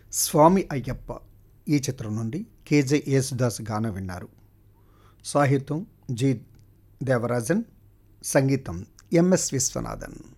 స్వామి అయ్యప్ప ఈ చిత్రం నుండి కేజే యేసుదాస్ గానం విన్నారు. సాహిత్యం జి దేవరాజన్, సంగీతం ఎంఎస్ విశ్వనాథన్.